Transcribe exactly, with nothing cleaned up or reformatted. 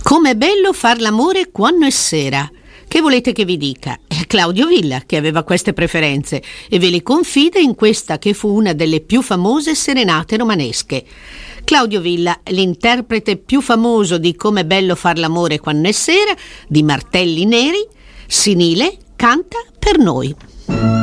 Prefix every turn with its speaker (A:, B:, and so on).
A: Com'è bello far l'amore quando è sera. Che volete che vi dica? È Claudio Villa che aveva queste preferenze e ve le confida in questa che fu una delle più famose serenate romanesche. Claudio Villa, l'interprete più famoso di Com'è bello far l'amore quando è sera, di Martelli Neri, Sinile, canta per noi.